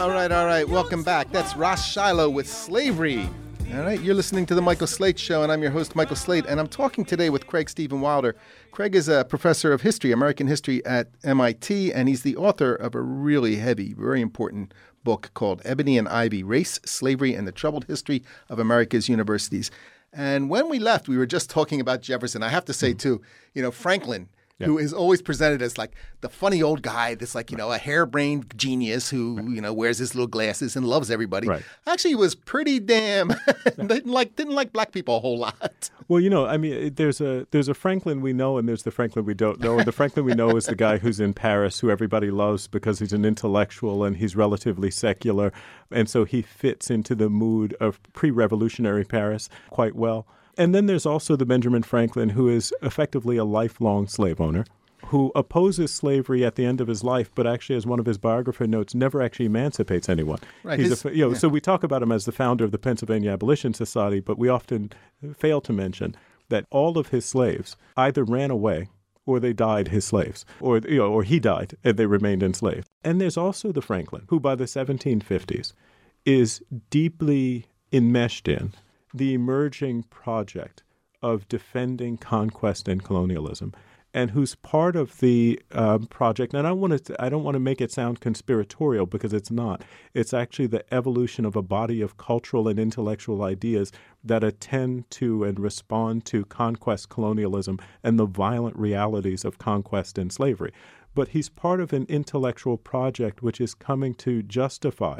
All right. Welcome back. That's Ross Shiloh with Slavery. All right, you're listening to The Michael Slate Show, and I'm your host, Michael Slate, and I'm talking today with Craig Steven Wilder. Craig is a professor of history, American history at MIT, and he's the author of a really heavy, very important book called Ebony and Ivy, Race, Slavery, and the Troubled History of America's Universities. And when we left, we were just talking about Jefferson. I have to say, too, Franklin, who is always presented as like the funny old guy that's like, a harebrained genius who, wears his little glasses and loves everybody. Right. Actually, was pretty damn didn't like black people a whole lot. Well, there's a Franklin we know and there's the Franklin we don't know. And the Franklin we know is the guy who's in Paris, who everybody loves because he's an intellectual and he's relatively secular. And so he fits into the mood of pre-revolutionary Paris quite well. And then there's also the Benjamin Franklin, who is effectively a lifelong slave owner, who opposes slavery at the end of his life, but actually, as one of his biographer notes, never actually emancipates anyone. Right. So we talk about him as the founder of the Pennsylvania Abolition Society, but we often fail to mention that all of his slaves either ran away or they died his slaves, or he died and they remained enslaved. And there's also the Franklin, who by the 1750s is deeply enmeshed in the emerging project of defending conquest and colonialism, and who's part of the project. And I don't want to make it sound conspiratorial because it's not. It's actually the evolution of a body of cultural and intellectual ideas that attend to and respond to conquest, colonialism, and the violent realities of conquest and slavery. But he's part of an intellectual project which is coming to justify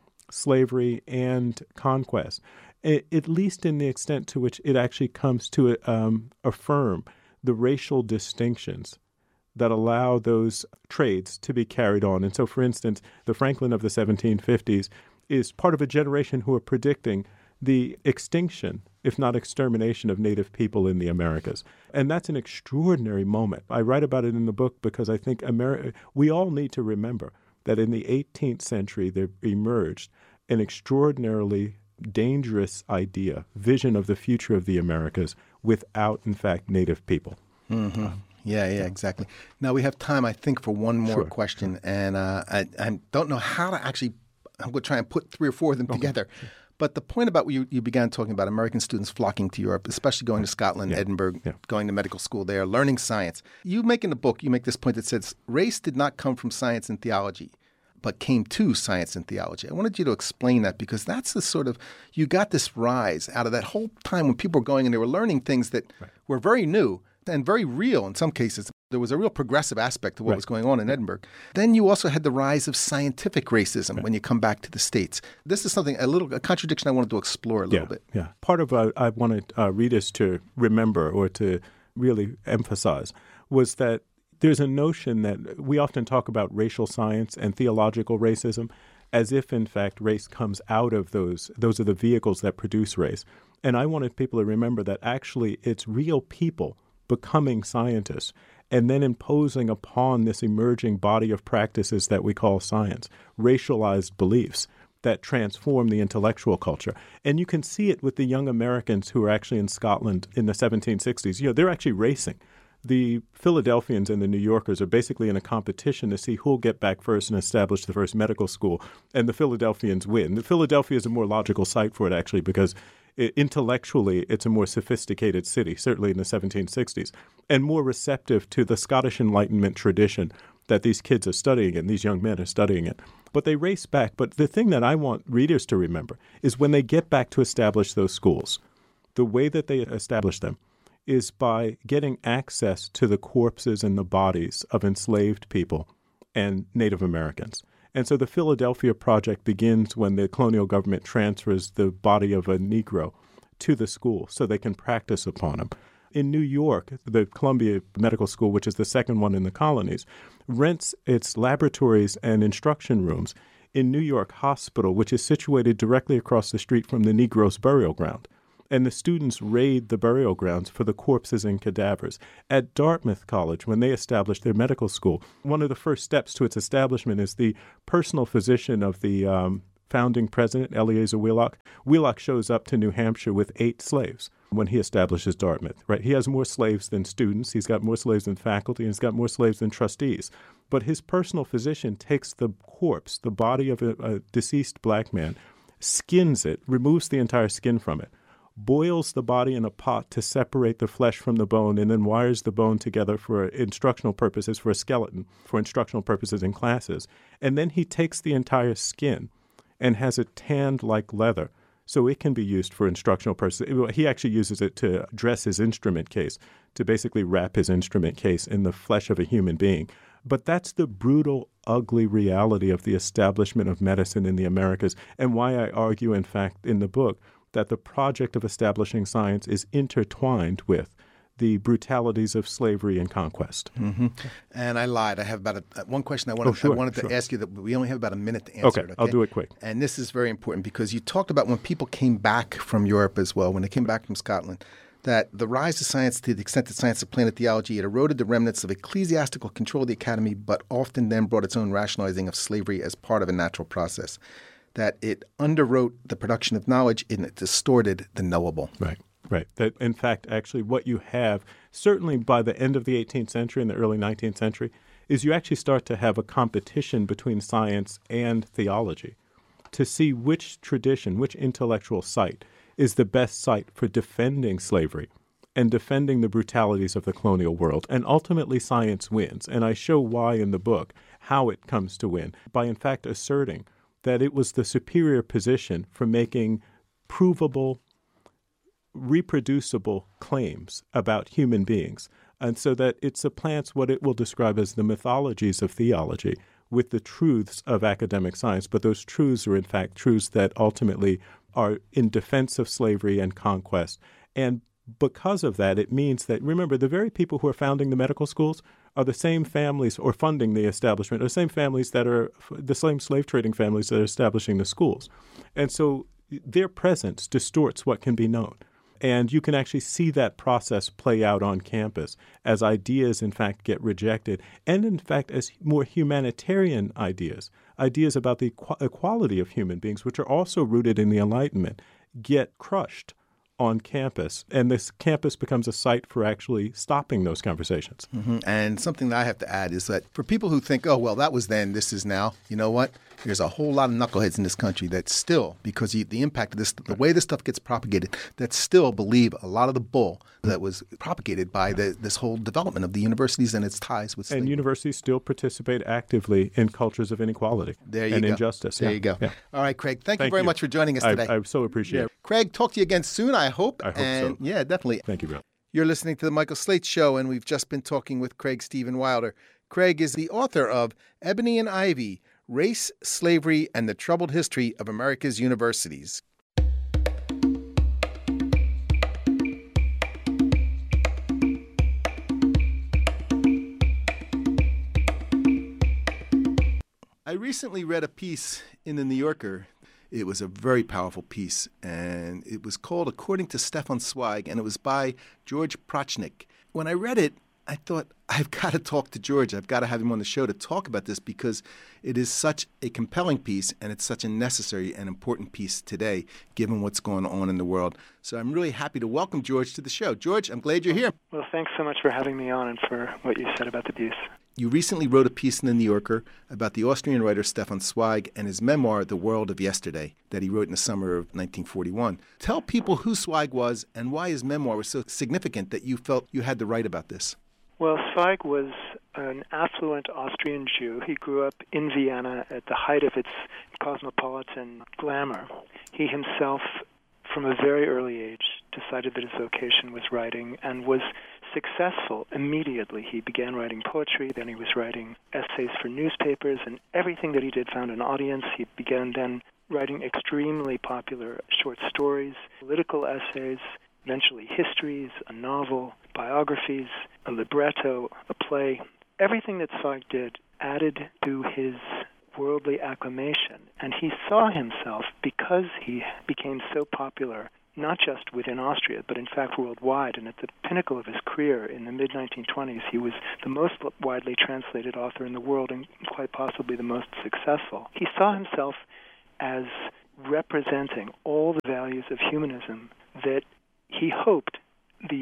slavery and conquest, at least in the extent to which it actually comes to affirm the racial distinctions that allow those trades to be carried on. And so, for instance, the Franklin of the 1750s is part of a generation who are predicting the extinction, if not extermination, of Native people in the Americas. And that's an extraordinary moment. I write about it in the book because I think we all need to remember that in the 18th century there emerged an extraordinarily dangerous vision of the future of the Americas without, in fact, Native people. Mm-hmm. Yeah, exactly. Now we have time, I think, for one more question. And I don't know how to actually – I'm going to try and put three or four of them together. Sure. But the point about you began talking about American students flocking to Europe, especially going to Scotland, Edinburgh, going to medical school there, learning science. You make in the book, you make this point that says race did not come from science and theology, but came to science and theology. I wanted you to explain that because that's the sort of – you got this rise out of that whole time when people were going and they were learning things that were very new and very real in some cases. There was a real progressive aspect to what was going on in Edinburgh. Then you also had the rise of scientific racism when you come back to the States. This is something, a contradiction I wanted to explore a little bit. Yeah. Part of what I wanted readers to remember or to really emphasize was that there's a notion that we often talk about racial science and theological racism as if, in fact, race comes out of those. Those are the vehicles that produce race. And I wanted people to remember that actually it's real people becoming scientists and then imposing upon this emerging body of practices that we call science, racialized beliefs that transform the intellectual culture. And you can see it with the young Americans who are actually in Scotland in the 1760s. They're actually racing. The Philadelphians and the New Yorkers are basically in a competition to see who'll get back first and establish the first medical school, and the Philadelphians win. The Philadelphia is a more logical site for it, actually, because intellectually it's a more sophisticated city, certainly in the 1760s, and more receptive to the Scottish Enlightenment tradition that these kids are studying and these young men are studying it. But they race back. But the thing that I want readers to remember is when they get back to establish those schools, the way that they establish them is by getting access to the corpses and the bodies of enslaved people and Native Americans. And so the Philadelphia Project begins when the colonial government transfers the body of a Negro to the school so they can practice upon him. In New York, the Columbia Medical School, which is the second one in the colonies, rents its laboratories and instruction rooms in New York Hospital, which is situated directly across the street from the Negroes' burial ground. And the students raid the burial grounds for the corpses and cadavers. At Dartmouth College, when they established their medical school, one of the first steps to its establishment is the personal physician of the founding president, Eleazar Wheelock. Wheelock shows up to New Hampshire with 8 slaves when he establishes Dartmouth, right? He has more slaves than students. He's got more slaves than faculty, and he's got more slaves than trustees. But his personal physician takes the corpse, the body of a deceased black man, skins it, removes the entire skin from it, boils the body in a pot to separate the flesh from the bone, and then wires the bone together for instructional purposes, for a skeleton, for instructional purposes in classes. And then he takes the entire skin and has it tanned like leather, so it can be used for instructional purposes. He actually uses it to dress his instrument case, to basically wrap his instrument case in the flesh of a human being. But that's the brutal, ugly reality of the establishment of medicine in the Americas, and why I argue, in fact, in the book, that the project of establishing science is intertwined with the brutalities of slavery and conquest. Mm-hmm. And I lied. I have about one question I wanted to ask you that we only have about a minute to answer it. Okay, I'll do it quick. And this is very important because you talked about when people came back from Europe as well, when they came back from Scotland, that the rise of science, to the extent that science supplanted theology, it eroded the remnants of ecclesiastical control of the academy, but often then brought its own rationalizing of slavery as part of a natural process. That it underwrote the production of knowledge and it distorted the knowable. Right. That, in fact, actually what you have, certainly by the end of the 18th century and the early 19th century, is you actually start to have a competition between science and theology to see which tradition, which intellectual site is the best site for defending slavery and defending the brutalities of the colonial world. And ultimately, science wins. And I show why in the book, how it comes to win, by in fact asserting that it was the superior position for making provable, reproducible claims about human beings. And so that it supplants what it will describe as the mythologies of theology with the truths of academic science. But those truths are, in fact, truths that ultimately are in defense of slavery and conquest. And because of that, it means that, remember, the very people who are founding the medical schools are the same families or funding the establishment, or the same families that are the same slave trading families that are establishing the schools. And so their presence distorts what can be known. And you can actually see that process play out on campus as ideas, in fact, get rejected, and, in fact, as more humanitarian ideas about the equality of human beings, which are also rooted in the Enlightenment, get crushed on campus. And this campus becomes a site for actually stopping those conversations. Mm-hmm. And something that I have to add is that for people who think, oh, well, that was then, this is now, you know what? There's a whole lot of knuckleheads in this country that still, because the impact of this, the way this stuff gets propagated, that still believe a lot of the bull that was propagated by this whole development of the universities and its ties with slavery. And universities still participate actively in cultures of inequality and injustice. There you go. Yeah. All right, Craig, thank you very much for joining us today. I so appreciate it. Craig, talk to you again soon, I hope. I hope so. Yeah, definitely. Thank you, Bill. You're listening to The Michael Slate Show, and we've just been talking with Craig Steven Wilder. Craig is the author of Ebony and Ivy, Race, Slavery, and the Troubled History of America's Universities. I recently read a piece in The New Yorker. It was a very powerful piece, and it was called According to Stefan Zweig, and it was by George Prochnik. When I read it, I thought, I've got to talk to George. I've got to have him on the show to talk about this because it is such a compelling piece and it's such a necessary and important piece today, given what's going on in the world. So I'm really happy to welcome George to the show. George, I'm glad you're here. Well, thanks so much for having me on and for what you said about the piece. You recently wrote a piece in The New Yorker about the Austrian writer Stefan Zweig and his memoir, The World of Yesterday, that he wrote in the summer of 1941. Tell people who Zweig was and why his memoir was so significant that you felt you had to write about this. Well, Zweig was an affluent Austrian Jew. He grew up in Vienna at the height of its cosmopolitan glamour. He himself, from a very early age, decided that his vocation was writing and was successful immediately. He began writing poetry, then he was writing essays for newspapers, and everything that he did found an audience. He began then writing extremely popular short stories, political essays, eventually histories, a novel, biographies, a libretto, a play. Everything that Zweig did added to his worldly acclamation. And he saw himself, because he became so popular, not just within Austria, but in fact worldwide, and at the pinnacle of his career in the mid-1920s, he was the most widely translated author in the world and quite possibly the most successful. He saw himself as representing all the values of humanism that he hoped the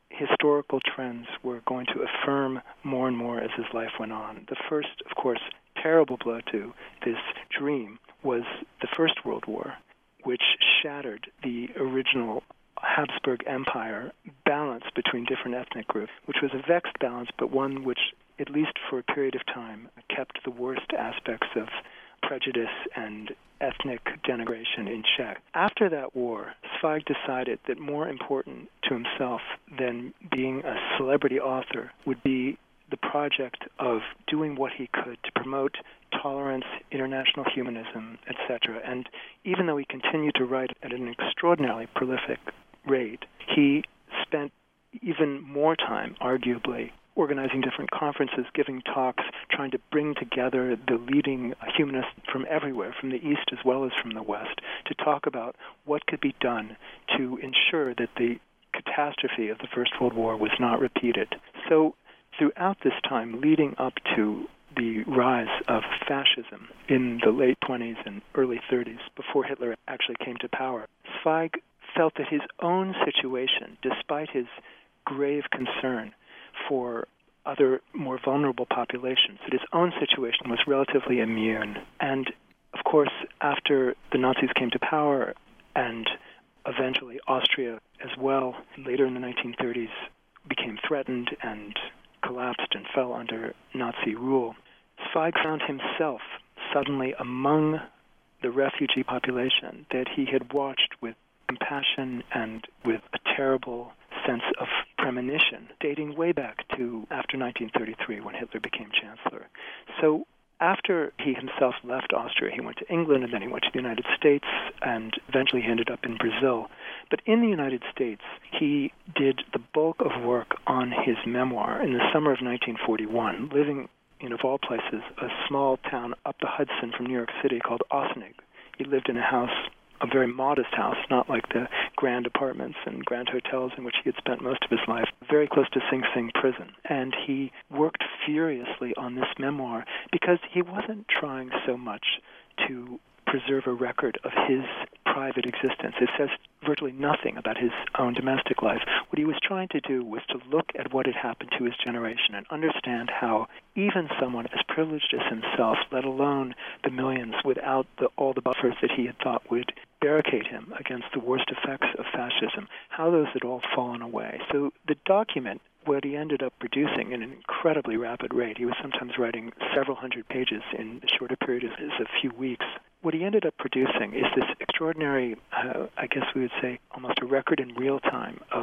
historical trends were going to affirm more and more as his life went on. The first, of course, terrible blow to this dream was the First World War, which shattered the original Habsburg Empire balance between different ethnic groups, which was a vexed balance, but one which, at least for a period of time, kept the worst aspects of prejudice and ethnic denigration in check. After that war, Zweig decided that more important to himself than being a celebrity author would be the project of doing what he could to promote tolerance, international humanism, etc. And even though he continued to write at an extraordinarily prolific rate, he spent even more time, arguably, organizing different conferences, giving talks, trying to bring together the leading humanists from everywhere, from the East as well as from the West, to talk about what could be done to ensure that the catastrophe of the First World War was not repeated. So throughout this time, leading up to the rise of fascism in the late 20s and early 30s, before Hitler actually came to power, Zweig felt that his own situation, despite his grave concern for other more vulnerable populations, that his own situation was relatively immune. And, of course, after the Nazis came to power, and eventually Austria as well, later in the 1930s, became threatened and collapsed and fell under Nazi rule, Zweig found himself suddenly among the refugee population that he had watched with compassion and with a terrible sense of premonition, dating way back to after 1933 when Hitler became chancellor. So after he himself left Austria, he went to England, and then he went to the United States, and eventually he ended up in Brazil. But in the United States, he did the bulk of work on his memoir in the summer of 1941, living in, of all places, a small town up the Hudson from New York City called Ossining. He lived in a house, a very modest house, not like the grand apartments and grand hotels in which he had spent most of his life, very close to Sing Sing prison. And he worked furiously on this memoir because he wasn't trying so much to preserve a record of his private existence. It says virtually nothing about his own domestic life. What he was trying to do was to look at what had happened to his generation and understand how even someone as privileged as himself, let alone the millions without all the buffers that he had thought would barricade him against the worst effects of fascism, how those had all fallen away. So the document, what he ended up producing in an incredibly rapid rate, he was sometimes writing several hundred pages in a shorter period as a few weeks. What he ended up producing is this extraordinary, I guess we would say, almost a record in real time of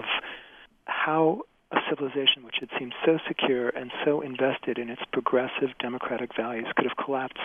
how a civilization which had seemed so secure and so invested in its progressive democratic values could have collapsed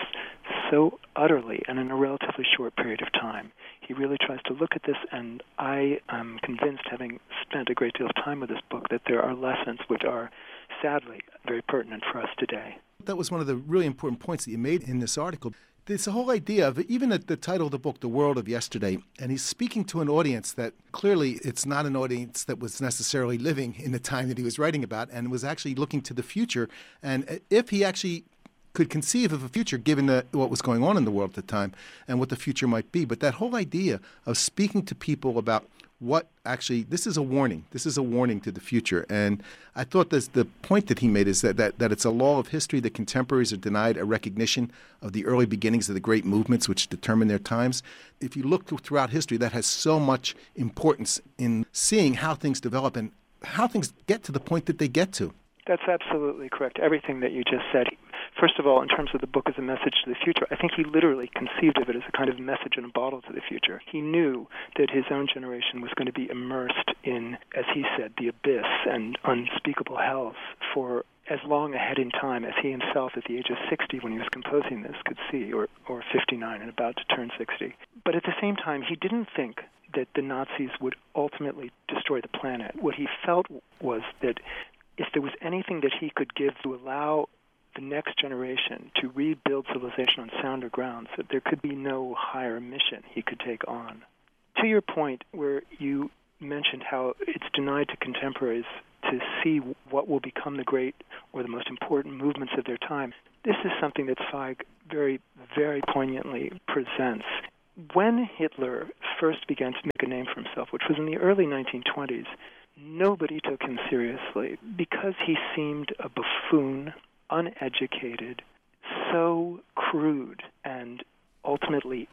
so utterly and in a relatively short period of time. He really tries to look at this, and I am convinced, having spent a great deal of time with this book, that there are lessons which are sadly very pertinent for us today. That was one of the really important points that you made in this article. There's the whole idea of, even at the title of the book, The World of Yesterday, and he's speaking to an audience that clearly it's not an audience that was necessarily living in the time that he was writing about and was actually looking to the future. And if he actually could conceive of a future given what was going on in the world at the time and what the future might be. But that whole idea of speaking to people about what actually, this is a warning. This is a warning to the future. And I thought the point that he made is that it's a law of history that contemporaries are denied a recognition of the early beginnings of the great movements which determine their times. If you look throughout history, that has so much importance in seeing how things develop and how things get to the point that they get to. That's absolutely correct. Everything that you just said. First of all, in terms of the book as a message to the future, I think he literally conceived of it as a kind of message in a bottle to the future. He knew that his own generation was going to be immersed in, as he said, the abyss and unspeakable hells for as long ahead in time as he himself, at the age of 60 when he was composing this, could see, or 59 and about to turn 60. But at the same time, he didn't think that the Nazis would ultimately destroy the planet. What he felt was that if there was anything that he could give to allow the next generation to rebuild civilization on sounder grounds, that there could be no higher mission he could take on. To your point where you mentioned how it's denied to contemporaries to see what will become the great or the most important movements of their time, this is something that Zweig very, very poignantly presents. When Hitler first began to make a name for himself, which was in the early 1920s, nobody took him seriously because he seemed a buffoon, uneducated, so crude, and ultimately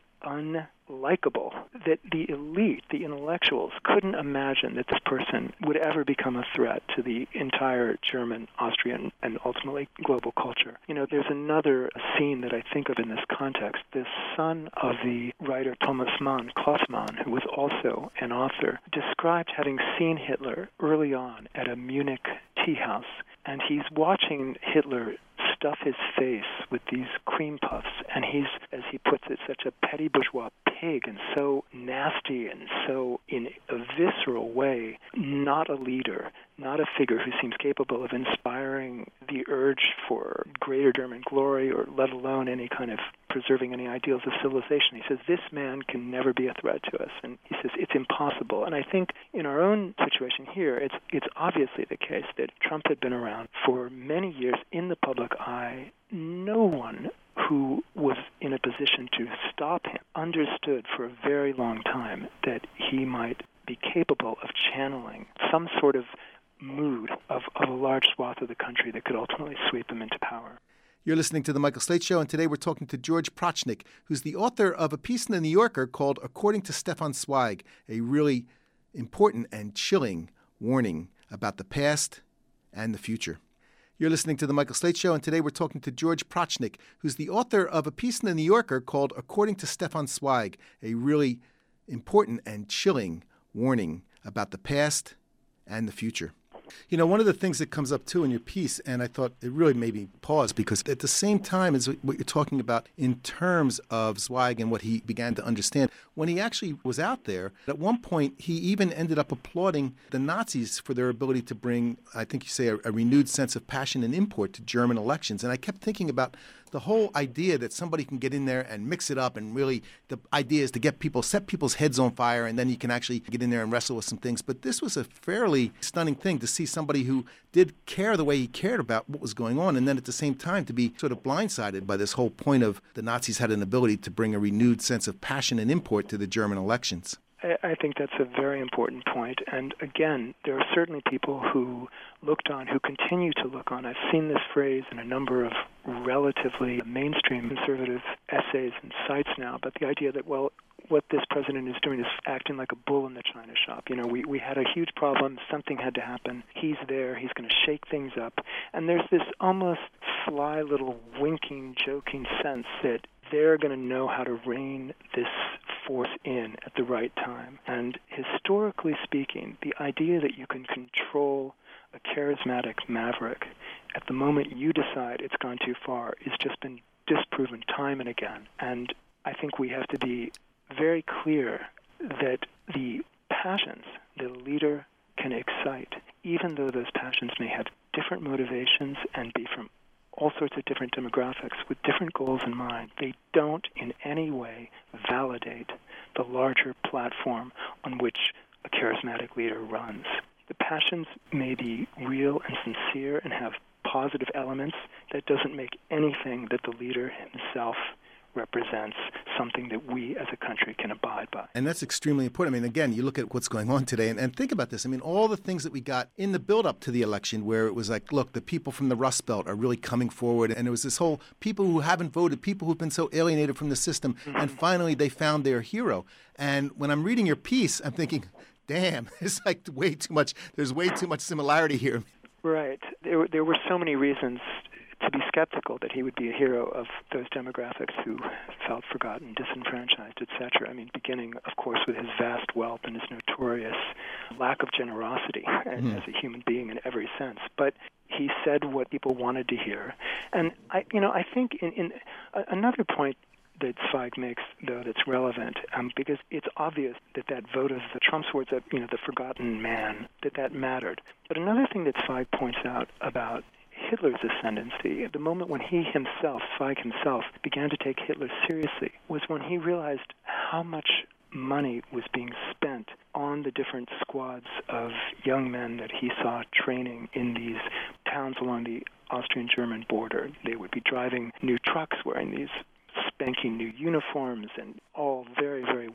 unlikable that the elite, the intellectuals, couldn't imagine that this person would ever become a threat to the entire German, Austrian, and ultimately global culture. There's another scene that I think of in this context. The son of the writer Thomas Mann, Klaus Mann, who was also an author, described having seen Hitler early on at a Munich tea house, and he's watching Hitler stuff his face with these cream puffs, and he's, as he puts it, such a petty bourgeois pig and so nasty and so in a visceral way not a leader, not a figure who seems capable of inspiring the urge for greater German glory or let alone any kind of preserving any ideals of civilization. He says, this man can never be a threat to us. And he says, it's impossible. And I think in our own situation here, it's obviously the case that Trump had been around for many years in the public eye. No one who was in a position to stop him understood for a very long time that he might be capable of channeling some sort of mood of a large swath of the country that could ultimately sweep him into power. You're listening to The Michael Slate Show, and today we're talking to George Prochnick, who's the author of a piece in The New Yorker called According to Stefan Zweig, a really important and chilling warning about the past and the future. You're listening to The Michael Slate Show, and today we're talking to George Prochnick, who's the author of a piece in The New Yorker called According to Stefan Zweig, a really important and chilling warning about the past and the future. One of the things that comes up, too, in your piece, and I thought it really made me pause, because at the same time as what you're talking about in terms of Zweig and what he began to understand, when he actually was out there, at one point he even ended up applauding the Nazis for their ability to bring, I think you say, a renewed sense of passion and import to German elections. And I kept thinking about the whole idea that somebody can get in there and mix it up, and really the idea is to set people's heads on fire, and then you can actually get in there and wrestle with some things. But this was a fairly stunning thing to see somebody who did care the way he cared about what was going on, and then at the same time to be sort of blindsided by this whole point of the Nazis had an ability to bring a renewed sense of passion and import to the German elections. I think that's a very important point. And again, there are certainly people who looked on, who continue to look on. I've seen this phrase in a number of relatively mainstream conservative essays and sites now, but the idea that, well, what this president is doing is acting like a bull in the china shop. We had a huge problem. Something had to happen. He's there. He's going to shake things up. And there's this almost sly little winking, joking sense that they're going to know how to rein this force in at the right time. And historically speaking, the idea that you can control a charismatic maverick at the moment you decide it's gone too far has just been disproven time and again. And I think we have to be very clear that the passions that a leader can excite, even though those passions may have different motivations and be from all sorts of different demographics with different goals in mind, they don't in any way validate the larger platform on which a charismatic leader runs. The passions may be real and sincere and have positive elements. That doesn't make anything that the leader himself represents something that we as a country can abide by. And that's extremely important. Again, you look at what's going on today and think about this. All the things that we got in the build-up to the election where it was like, look, the people from the Rust Belt are really coming forward. And it was this whole people who haven't voted, people who've been so alienated from the system. Mm-hmm. And finally, they found their hero. And when I'm reading your piece, I'm thinking, damn, it's like way too much. There's way too much similarity here. Right. There were so many reasons to be skeptical that he would be a hero of those demographics who felt forgotten, disenfranchised, etc. Beginning, of course, with his vast wealth and his notorious lack of generosity as a human being in every sense. But he said what people wanted to hear. And I think in another point that Zweig makes, though, that's relevant, because it's obvious that vote of the Trump's words of, the forgotten man, that mattered. But another thing that Zweig points out about Hitler's ascendancy, the moment when he himself, Zweig himself, began to take Hitler seriously, was when he realized how much money was being spent on the different squads of young men that he saw training in these towns along the Austrian-German border. They would be driving new trucks, wearing these spanking new uniforms, and all very, very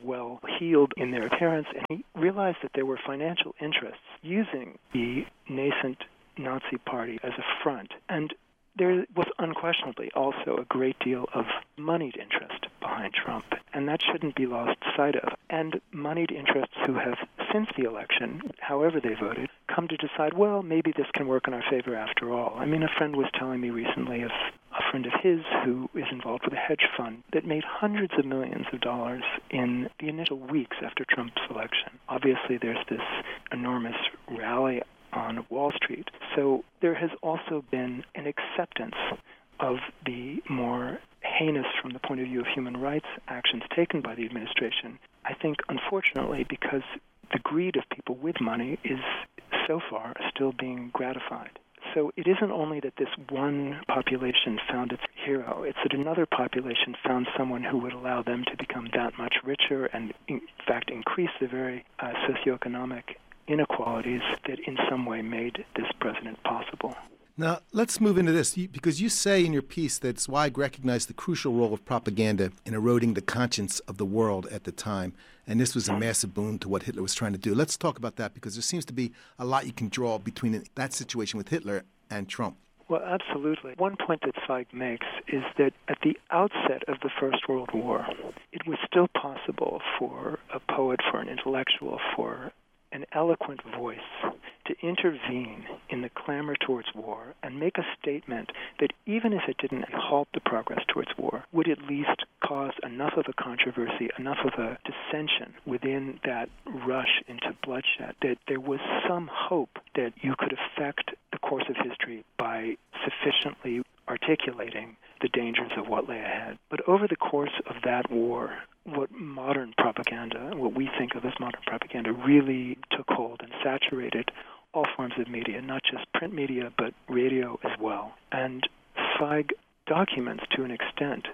well-heeled in their appearance, and he realized that there were financial interests using the nascent Nazi Party as a front. And there was unquestionably also a great deal of moneyed interest behind Trump, and that shouldn't be lost sight of. And moneyed interests who have, since the election, however they voted, come to decide, well, maybe this can work in our favor after all. I mean, a friend was telling me recently of a friend of his who is involved with a hedge fund that made hundreds of millions of dollars in the initial weeks after Trump's election. Obviously, there's this enormous rally on Wall Street. So there has also been an acceptance of the more heinous, from the point of view of human rights, actions taken by the administration. I think, unfortunately, because the greed of people with money is so far still being gratified. So it isn't only that this one population found its hero, it's that another population found someone who would allow them to become that much richer and, in fact, increase the very socioeconomic inequalities that in some way made this president possible. Now, let's move into this, because you say in your piece that Zweig recognized the crucial role of propaganda in eroding the conscience of the world at the time, and this was a massive boon to what Hitler was trying to do. Let's talk about that, because there seems to be a lot you can draw between that situation with Hitler and Trump. Well, absolutely. One point that Zweig makes is that at the outset of the First World War, it was still possible for a poet, for an intellectual, for an eloquent voice to intervene in the clamor towards war and make a statement that, even if it didn't halt the progress towards war, would at least cause enough of a controversy, enough of a dissension within that rush into bloodshed, that there was some hope that you could affect the course of history by sufficiently articulating the dangers of what lay ahead. But over the course of that war, what modern propaganda, what we think of as modern propaganda, really took hold and saturated all forms of media, not just print media, but radio as well. And Zweig documents to an extent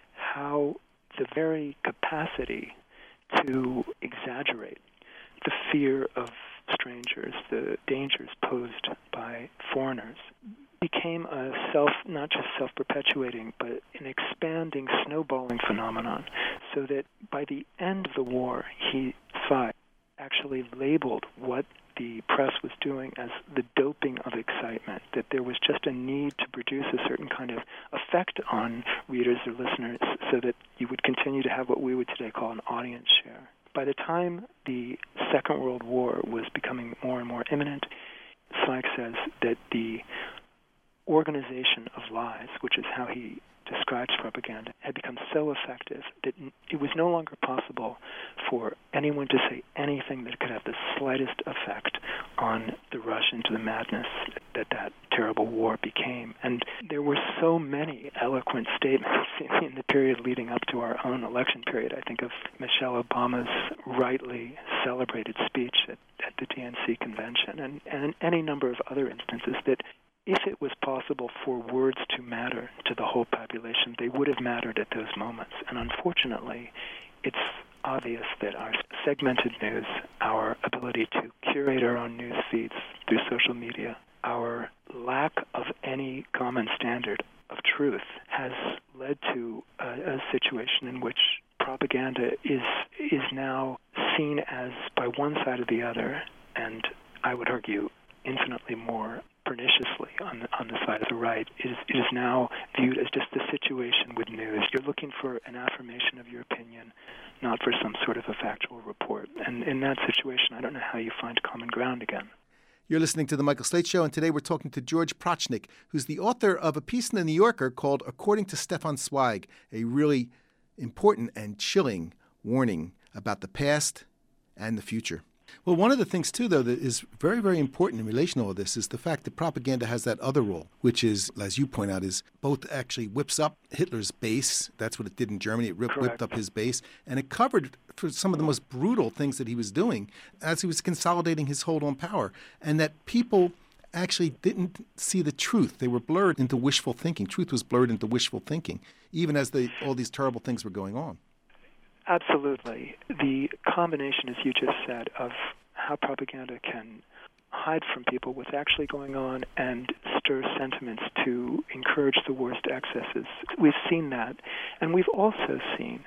how the very capacity to exaggerate the fear of strangers, the dangers posed by foreigners, became a not just self-perpetuating, but an expanding, snowballing phenomenon, so that by the end of the war, Zweig actually labeled what the press was doing as the doping of excitement, that there was just a need to produce a certain kind of effect on readers or listeners so that you would continue to have what we would today call an audience share. By the time the Second World War was becoming more and more imminent, Zweig says that the organization of lies, which is how he describes propaganda, had become so effective that it was no longer possible for anyone to say anything that could have the slightest effect on the rush into the madness that terrible war became. And there were so many eloquent statements in the period leading up to our own election period. I think of Michelle Obama's rightly celebrated speech at the DNC convention, and any number of other instances that if it was possible for words to matter to the whole population, they would have mattered at those moments. And unfortunately, it's obvious that our segmented news, our ability to curate our own news feeds through social media, our lack of any common standard of truth has led to a situation in which propaganda is now seen as, by one side or the other, and I would argue infinitely more perniciously on the side of the right, it is now viewed as just the situation with news. You're looking for an affirmation of your opinion, not for some sort of a factual report. And in that situation, I don't know how you find common ground again. You're listening to The Michael Slate Show, and today we're talking to George Prochnick, who's the author of a piece in The New Yorker called According to Stefan Zweig, a really important and chilling warning about the past and the future. Well, one of the things, too, though, that is very, very important in relation to all this is the fact that propaganda has that other role, which is, as you point out, is both actually whips up Hitler's base. That's what it did in Germany. It whipped up his base. And it covered for some of the most brutal things that he was doing as he was consolidating his hold on power. And that people actually didn't see the truth. They were blurred into wishful thinking. Truth was blurred into wishful thinking, even as all these terrible things were going on. Absolutely. The combination, as you just said, of how propaganda can hide from people what's actually going on and stir sentiments to encourage the worst excesses. We've seen that. And we've also seen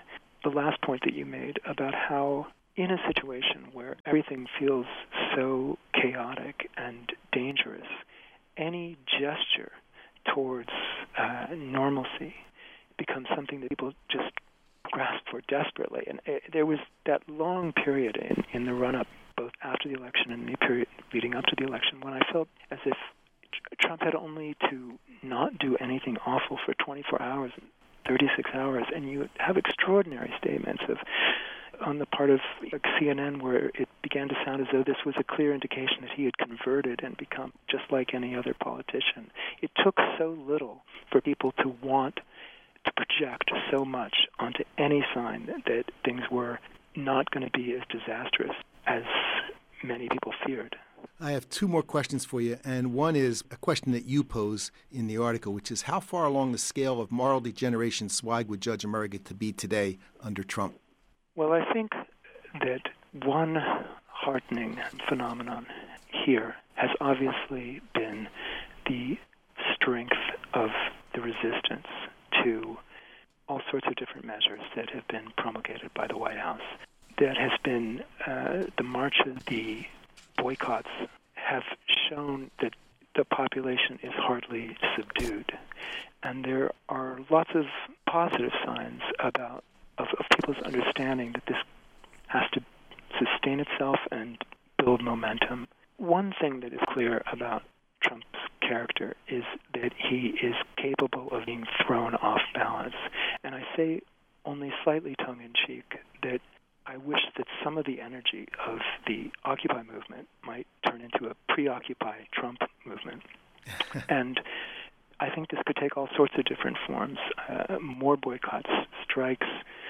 the last point that you made about how in a situation where everything feels so chaotic and dangerous, any gesture towards normalcy becomes something that people just grasp for desperately. And there was that long period in the run-up, both after the election and the period leading up to the election, when I felt as if Trump had only to not do anything awful for 24 hours, 36 hours, and you have extraordinary statements on the part of CNN where it began to sound as though this was a clear indication that he had converted and become just like any other politician. It took so little for people to want to project so much onto any sign that things were not going to be as disastrous as many people feared. I have two more questions for you, and one is a question that you pose in the article, which is how far along the scale of moral degeneration Zweig would judge America to be today under Trump? Well, I think that one heartening phenomenon here has obviously been the strength of the resistance to all sorts of different measures that have been promulgated by the White House. That has been the marches, the boycotts have shown that the population is hardly subdued. And there are lots of positive signs of people's understanding that this has to sustain itself and build momentum. One thing that is clear about Trump's character is that he is capable of being thrown off balance. And I say only slightly tongue-in-cheek that I wish that some of the energy of the Occupy movement might turn into a pre-Occupy Trump movement. And I think this could take all sorts of different forms. More boycotts, strikes,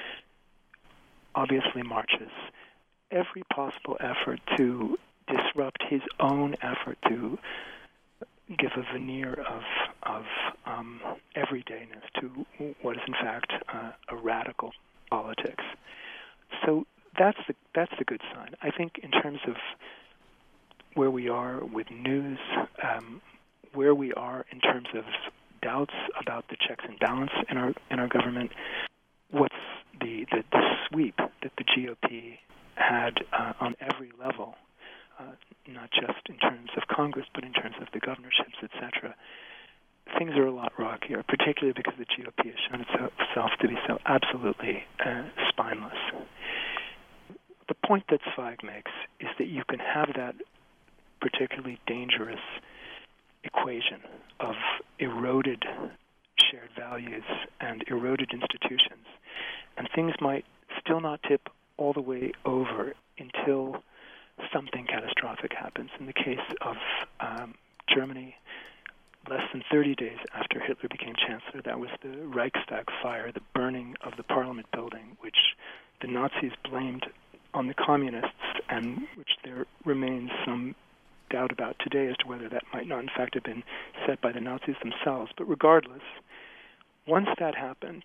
obviously marches. Every possible effort to disrupt his own effort to give a veneer of everydayness to what is in fact a radical politics. So that's the good sign. I think in terms of where we are with news, where we are in terms of doubts about the checks and balance in our government, what's the sweep that the GOP had on every level, not just in terms of Congress, but in terms of the governorships, etc. Things are a lot rockier, particularly because the GOP has shown itself to be so absolutely spineless. The point that Zweig makes is that you can have that particularly dangerous equation of eroded shared values and eroded institutions, and things might still not tip all the way over until something catastrophic happens. In the case of Germany, less than 30 days after Hitler became chancellor, that was the Reichstag fire, the burning of the parliament building, which the Nazis blamed on the communists, and which there remains some doubt about today as to whether that might not in fact have been set by the Nazis themselves. But regardless, once that happened,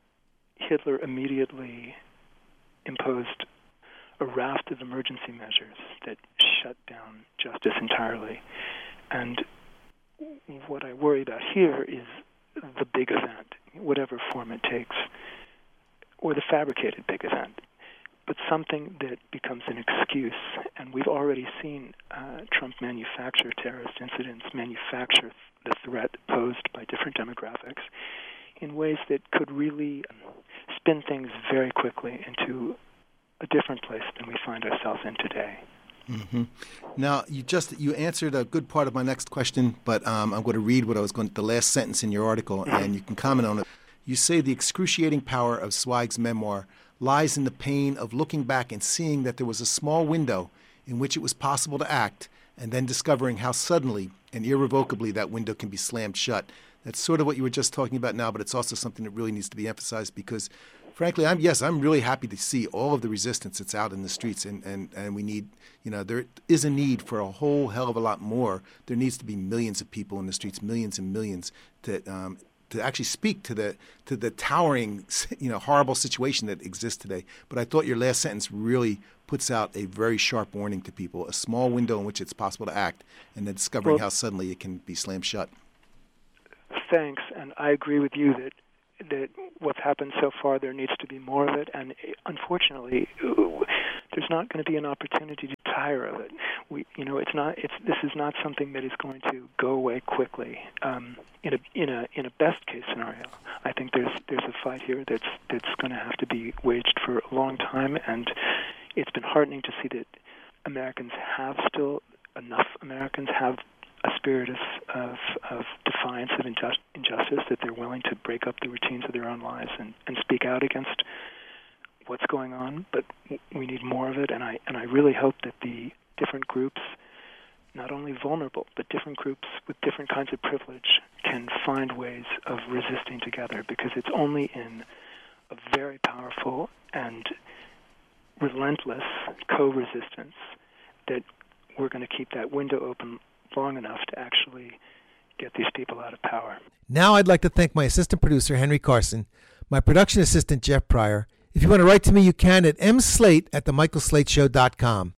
Hitler immediately imposed a raft of emergency measures that shut down justice entirely. And what I worry about here is the big event, whatever form it takes, or the fabricated big event, but something that becomes an excuse. And we've already seen Trump manufacture terrorist incidents, manufacture the threat posed by different demographics in ways that could really spin things very quickly into a different place than we find ourselves in today. Mm-hmm. Now, you answered a good part of my next question, but I'm going to read the last sentence in your article, and you can comment on it. You say the excruciating power of Zweig's memoir lies in the pain of looking back and seeing that there was a small window in which it was possible to act, and then discovering how suddenly and irrevocably that window can be slammed shut. That's sort of what you were just talking about now, but it's also something that really needs to be emphasized because, frankly, I'm really happy to see all of the resistance that's out in the streets, and we need, there is a need for a whole hell of a lot more. There needs to be millions of people in the streets, millions and millions, to actually speak to the towering, horrible situation that exists today. But I thought your last sentence really puts out a very sharp warning to people: a small window in which it's possible to act, and then discovering how suddenly it can be slammed shut. Thanks, and I agree with you that that what's happened so far, there needs to be more of it, and unfortunately, there's not going to be an opportunity to tire of it. This is not something that is going to go away quickly. In a best case scenario, I think there's a fight here that's going to have to be waged for a long time, and it's been heartening to see that enough Americans have a spirit of defiance of injustice, that they're willing to break up the routines of their own lives and speak out against what's going on. But we need more of it, and I really hope that the different groups, not only vulnerable, but different groups with different kinds of privilege, can find ways of resisting together, because it's only in a very powerful and relentless co-resistance that we're going to keep that window open long enough to actually get these people out of power. Now I'd like to thank my assistant producer, Henry Carson, my production assistant, Jeff Pryor. If you want to write to me, you can at mslate@themichaelslateshow.com.